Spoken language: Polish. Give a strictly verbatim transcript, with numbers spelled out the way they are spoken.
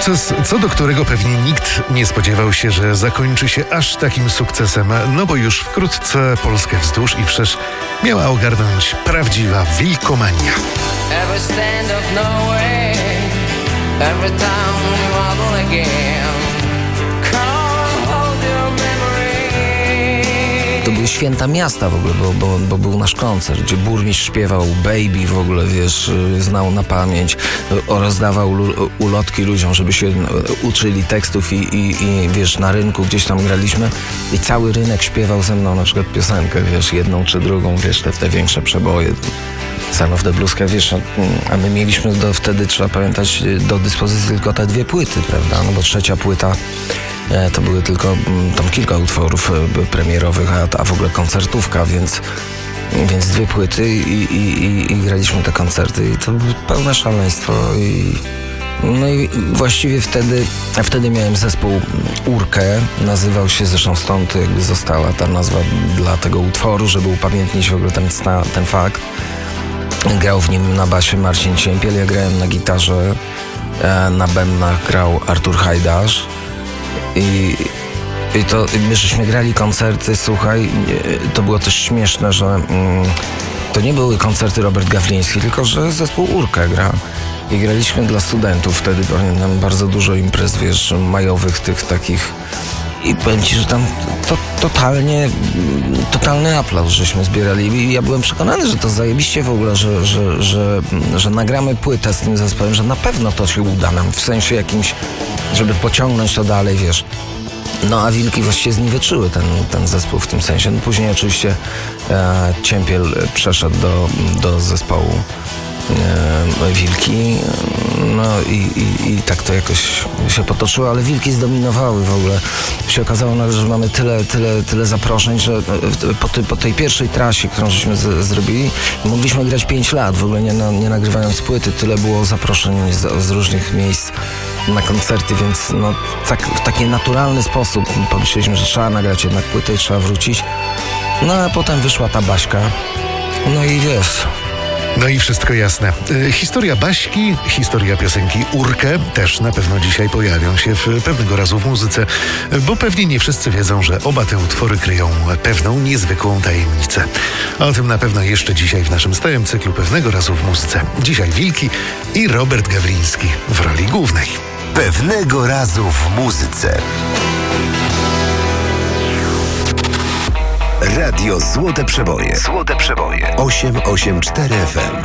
Sukces, co do którego pewnie nikt nie spodziewał się, że zakończy się aż takim sukcesem, no bo już wkrótce Polskę wzdłuż i wszerz miała ogarnąć prawdziwa wilkomania. Every stand of nowhere, every time we model again. Come hold your memory. To były święta miasta w ogóle, bo, bo, bo był nasz koncert, gdzie burmistrz śpiewał Baby w ogóle, wiesz, znał na pamięć, rozdawał lu- ulotki ludziom, żeby się uczyli tekstów i, i, i wiesz, na rynku gdzieś tam graliśmy i cały rynek śpiewał ze mną na przykład piosenkę, wiesz, jedną czy drugą, wiesz, te, te większe przeboje. Son of the Blueska, wiesz, a my mieliśmy do, wtedy, trzeba pamiętać, do dyspozycji tylko te dwie płyty, prawda, no bo trzecia płyta e, to były tylko tam kilka utworów e, premierowych, a, a w ogóle koncertówka, więc, więc dwie płyty i, i, i, i graliśmy te koncerty i to było pełne szaleństwo i no i właściwie wtedy, a wtedy miałem zespół Urkę, nazywał się, zresztą stąd jakby została ta nazwa dla tego utworu, żeby upamiętnić w ogóle ten, ten fakt. Grał w nim na basie Marcin Ciempiel, ja grałem na gitarze, na bębnach grał Artur Hajdasz i, i to my żeśmy grali koncerty, słuchaj, to było też śmieszne, że mm, to nie były koncerty Robert Gawliński, tylko że zespół Urkę gra. I graliśmy dla studentów, wtedy pamiętam bardzo dużo imprez, wiesz, majowych, tych takich. I powiem ci, że tam to, totalnie, totalny aplauz żeśmy zbierali. I ja byłem przekonany, że to zajebiście w ogóle, że, że, że, że nagramy płytę z tym zespołem, że na pewno to się uda nam, w sensie jakimś, żeby pociągnąć to dalej, wiesz. No a Wilki właściwie zniweczyły ten, ten zespół w tym sensie. No, później oczywiście e, Ciempiel przeszedł do, do zespołu E, Wilki, no i, i, i tak to jakoś się potoczyło, ale Wilki zdominowały w ogóle. Się okazało, że mamy tyle, tyle, tyle zaproszeń, że po, ty, po tej pierwszej trasie, którą żeśmy z, zrobili, mogliśmy grać pięć lat, w ogóle nie, nie nagrywając płyty, tyle było zaproszeń z, z różnych miejsc na koncerty, więc no, tak, w taki naturalny sposób pomyśleliśmy, że trzeba nagrać jednak płytę i trzeba wrócić. No a potem wyszła ta Baśka, no i wiesz... No i wszystko jasne. E, historia Baśki, historia piosenki Urkę też na pewno dzisiaj pojawią się w Pewnego Razu w muzyce, bo pewnie nie wszyscy wiedzą, że oba te utwory kryją pewną niezwykłą tajemnicę. A o tym na pewno jeszcze dzisiaj w naszym stałym cyklu Pewnego Razu w muzyce. Dzisiaj Wilki i Robert Gawliński w roli głównej. Pewnego Razu w muzyce. Radio Złote Przeboje. Złote Przeboje. osiem osiem cztery F M.